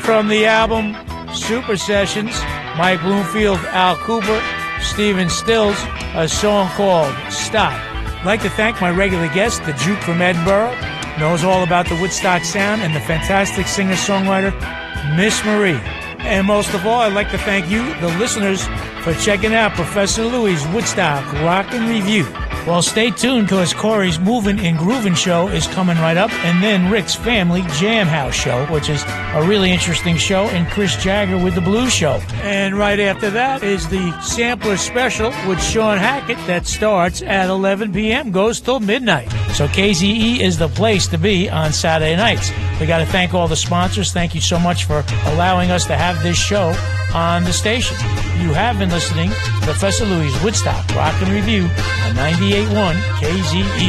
from the album Super Sessions, Mike Bloomfield, Al Cooper, Stephen Stills, a song called Stop. I'd like to thank my regular guest, the Juke from Edinburgh, knows all about the Woodstock sound, and the fantastic singer-songwriter, Miss Marie. And most of all, I'd like to thank you, the listeners, for checking out Professor Louie's Woodstock Rockin' Review. Well, stay tuned, because Corey's Movin' and Groovin' show is coming right up, and then Rick's Family Jam House show, which is a really interesting show, and Chris Jagger with the Blues show. And right after that is the Sampler Special with Sean Hackett that starts at 11 p.m., goes till midnight. So KZE is the place to be on Saturday nights. We got to thank all the sponsors. Thank you so much for allowing us to have this show on the station. You have been listening to Professor Louie's Woodstock Rockin' Review on 98.1 KZE.